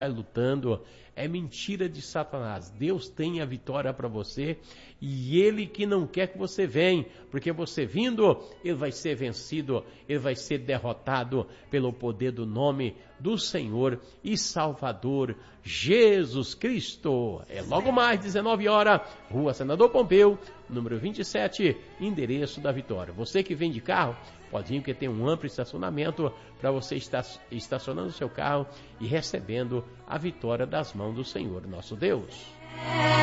lutando, é mentira de Satanás. Deus tem a vitória para você e Ele que não quer que você venha, porque você vindo, Ele vai ser vencido, Ele vai ser derrotado pelo poder do nome do Senhor e Salvador Jesus Cristo. É logo mais, 19 horas, Rua Senador Pompeu, número 27, endereço da Vitória. Você que vem de carro, pode ir, que tem um amplo estacionamento para você estar estacionando o seu carro e recebendo a vitória das mãos do Senhor, nosso Deus.